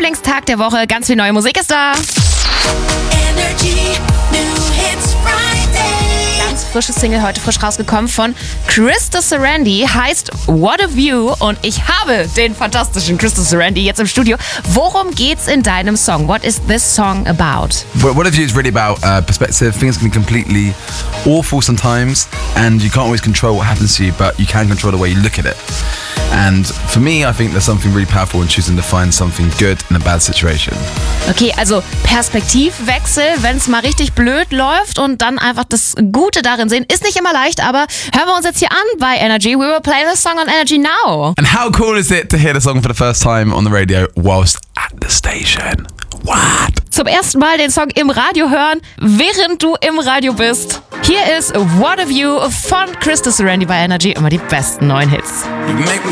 Lieblingstag der Woche. Ganz viel neue Musik ist da. Energy New Hits Friday. Ganz frisches Single heute frisch rausgekommen von Krista Sarandí, heißt What a View, und ich habe den fantastischen Krista Sarandí jetzt im Studio. Worum geht's in deinem Song? What is this song about? What a View is really about perspective. Things can be completely awful sometimes, and you can't always control what happens to you, but you can control the way you look at it. And for me, I think there's something really powerful in choosing to find something good in a bad situation. Okay, also Perspektivwechsel, wenn es mal richtig blöd läuft und dann einfach das Gute darin sehen, ist nicht immer leicht, aber hören wir uns jetzt hier an bei Energy. We will play this song on Energy now. And how cool is it to hear the song for the first time on the radio whilst at the station? What? Zum ersten Mal den Song im Radio hören, während du im Radio bist. Hier ist What a View von Krista Sarandí bei Energy. Immer die besten neuen Hits. You make me